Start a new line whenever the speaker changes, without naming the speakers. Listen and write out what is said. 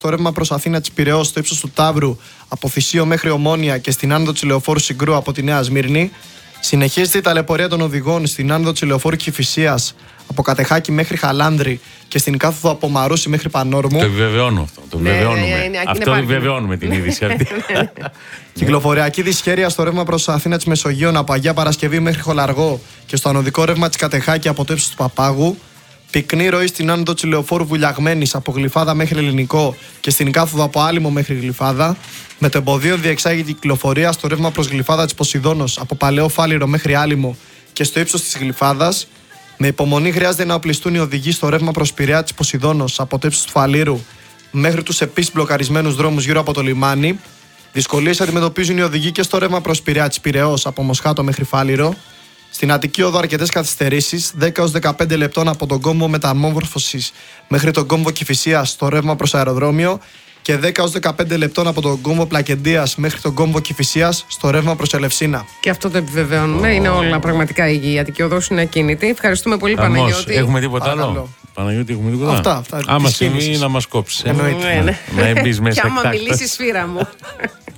Το ρεύμα προς Αθήνα της Πειραιώς στο ύψος του Ταύρου από Θησίο μέχρι Ομόνια και στην άνοδο της Λεωφόρου Συγκρού από τη Νέα Σμύρνη. Συνεχίζεται η ταλαιπωρία των οδηγών στην άνοδο της Λεωφόρου Κηφισίας από Κατεχάκη μέχρι Χαλάνδρη και στην κάθοδο από Μαρούσι μέχρι Πανόρμου.
Το επιβεβαιώνω αυτό. Το επιβεβαιώνουμε. Αυτό επιβεβαιώνουμε την είδηση αυτή.
Κυκλοφοριακή δυσχέρεια στο ρεύμα προς Αθήνα της Μεσογείων από Αγία Παρασκευή μέχρι Χολαργό και στο ανωδικό ρεύμα της Κατεχάκη από το ύψος του Παπάγου. Πυκνή ροή στην άνοδο της Λεωφόρου Βουλιαγμένης από Γλυφάδα μέχρι Ελληνικό και στην κάθοδο από Άλυμο μέχρι Γλυφάδα. Με το εμποδίο διεξάγεται η κυκλοφορία στο ρεύμα προς Γλυφάδα της Ποσειδώνος από Παλαιό Φάληρο μέχρι Άλυμο και στο ύψος της Γλυφάδας. Με υπομονή χρειάζεται να οπλιστούν οι οδηγοί στο ρεύμα προς Πειραιά της Ποσειδώνος από το ύψος του Φαλήρου μέχρι τους επίσης μπλοκαρισμένους δρόμους γύρω από το λιμάνι. Δυσκολίες αντιμετωπίζουν οι οδηγοί και στο ρεύμα προς Πειραιά της Πειραιώς από Μοσχάτο μέχρι Φάληρο. Στην Αττική Οδό αρκετές καθυστερήσεις, 10-15 λεπτών από τον κόμβο Μεταμόρφωσης μέχρι τον κόμβο Κηφισίας στο ρεύμα προς αεροδρόμιο και 10-15 λεπτών από τον κόμβο Πλακεντίας μέχρι τον κόμβο Κηφισίας στο ρεύμα προς Ελευσίνα.
Και αυτό το επιβεβαιώνουμε. Είναι όλα πραγματικά η Αττική Οδός είναι ακίνητη. Ευχαριστούμε πολύ, Παναγιώτη.
Έχουμε τίποτα άλλο? Παναγιώτη, έχουμε τίποτα?
Αυτά.
Άμα συμβεί να μας κόψει.
Εννοείται.
Να μπεις μέσα.
Και άμα μιλήσει σφύρα μου.